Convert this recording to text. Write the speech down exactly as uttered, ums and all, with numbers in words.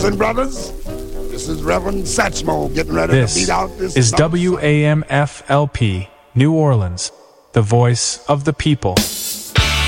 and brothers, this is Reverend Satchmo getting ready This to beat out this is love W A M F L P, New Orleans, the voice of the people.